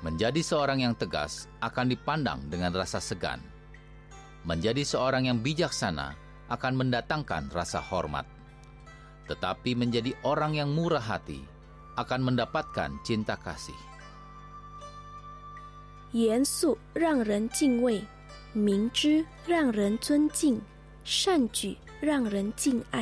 Menjadi seorang yang tegas akan dipandang dengan rasa segan. Menjadi seorang yang bijaksana akan mendatangkan rasa hormat. Tetapi menjadi orang yang murah hati akan mendapatkan cinta kasih. 严肃让人敬畏，明知让人尊敬，善举让人敬爱。